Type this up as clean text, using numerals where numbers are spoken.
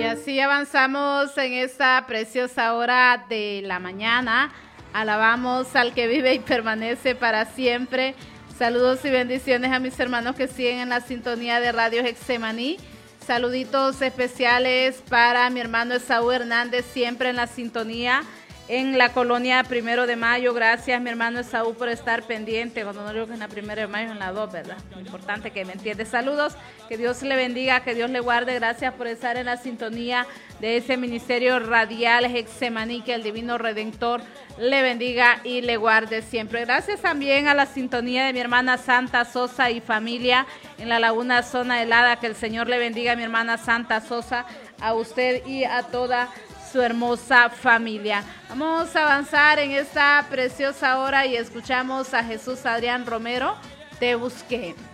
así avanzamos en esta preciosa hora de la mañana. Alabamos al que vive y permanece para siempre. Saludos y bendiciones a mis hermanos que siguen en la sintonía de Radio Getsemaní. Saluditos especiales para mi hermano Esaú Hernández, siempre en la sintonía en la colonia 1 de Mayo. Gracias, mi hermano Esaú, por estar pendiente. Cuando no digo que es en la 1 de Mayo, es en la 2, ¿verdad? Importante que me entiende. Saludos, que Dios le bendiga, que Dios le guarde. Gracias por estar en la sintonía de ese ministerio radial Getsemaní, que el Divino Redentor le bendiga y le guarde siempre. Gracias también a la sintonía de mi hermana Santa Sosa y familia en la Laguna Zona Helada. Que el Señor le bendiga, mi hermana Santa Sosa, a usted y a toda su hermosa familia. Vamos a avanzar en esta preciosa hora y escuchamos a Jesús Adrián Romero, Te busqué.